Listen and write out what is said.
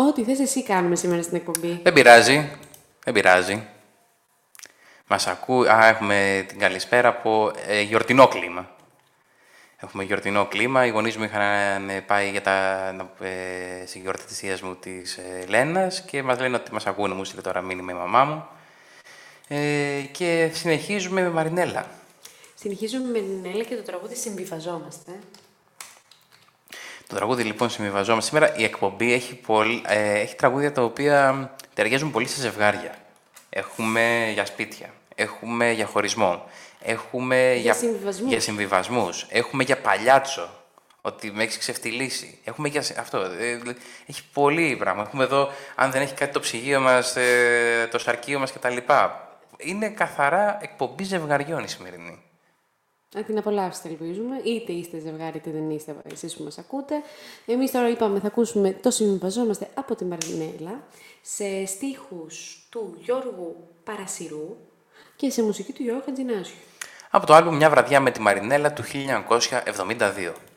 Ό,τι θες εσύ κάνουμε σήμερα στην εκπομπή. Δεν πειράζει. Δεν πειράζει. Μας ακούει. Έχουμε την καλησπέρα από γιορτινό κλίμα. Έχουμε γιορτινό κλίμα. Οι γονείς μου είχαν πάει για στη γιορτή της θείας μου της Λένας και μας λένε ότι μας ακούνε, μου στείλε τώρα μήνυμα η μαμά μου. Και συνεχίζουμε με Μαρινέλα. Συνεχίζουμε με την Έλα και το τραγούδι «Συμβιβαζόμαστε». Το τραγούδι λοιπόν «Συμβιβαζόμαστε». Σήμερα η εκπομπή έχει τραγούδια τα οποία ταιριάζουν πολύ σε ζευγάρια. Έχουμε για σπίτια, έχουμε για χωρισμό, έχουμε για συμβιβασμούς, έχουμε για παλιάτσο, ότι με έχεις ξεφτυλίσει. Έχουμε για αυτό. Έχει πολύ πράγμα. Έχουμε εδώ, αν δεν έχει κάτι το ψυγείο μας, το σαρκείο μας κτλ. Είναι καθαρά εκπομπή ζευγαριών η σημερινή. Να την απολαύσετε, ελπίζουμε. Είτε είστε ζευγάρι, είτε δεν είστε εσείς που μας ακούτε. Εμείς τώρα είπαμε θα ακούσουμε το «Συμβιβαζόμαστε» από τη Μαρινέλα σε στίχους του Γιώργου Παρασυρού και σε μουσική του Γιώργου Χατζηνάσιου. Από το άλμπουμ «Μια βραδιά με τη Μαρινέλα» του 1972.